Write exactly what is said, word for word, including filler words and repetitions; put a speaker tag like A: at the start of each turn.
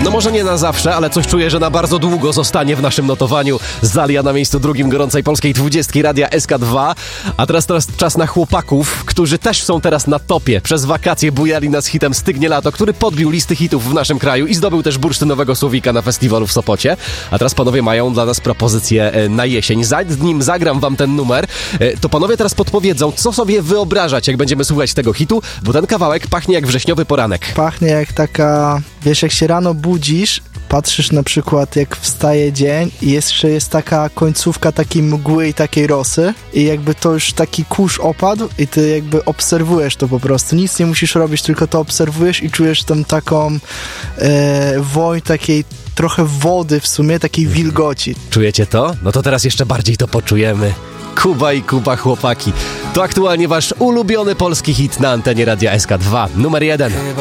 A: No może nie na zawsze, ale coś czuję, że na bardzo długo zostanie w naszym notowaniu. Zalia na miejscu drugim gorącej polskiej dwudziestki Radia S K dwa. A teraz, teraz czas na chłopaków, którzy też są teraz na topie. Przez wakacje bujali nas hitem Stygnie lato, który podbił listy hitów w naszym kraju i zdobył też bursztynowego słowika na festiwalu w Sopocie. A teraz panowie mają dla nas propozycję na jesień. Zanim zagram wam ten numer, to panowie teraz podpowiedzą, co sobie wyobrażać, jak będziemy słuchać tego hitu, bo ten kawałek pachnie jak wrześniowy poranek.
B: Pachnie jak taka, wiesz, jak się rano budzisz, patrzysz na przykład, jak wstaje dzień i jeszcze jest taka końcówka takiej mgły i takiej rosy i jakby to już taki kurz opadł i ty jakby obserwujesz to po prostu. Nic nie musisz robić, tylko to obserwujesz i czujesz tam taką e, woń takiej trochę wody w sumie, takiej wilgoci.
A: Czujecie to? No to teraz jeszcze bardziej to poczujemy. Kuba i Kuba, chłopaki. To aktualnie wasz ulubiony polski hit na antenie Radia S K dwa. Numer jeden.